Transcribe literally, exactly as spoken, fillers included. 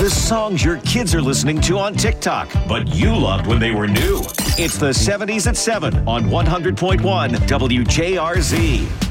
The songs your kids are listening to on TikTok, but you loved when they were new. It's the seventies at seven on one hundred point one W J R Z.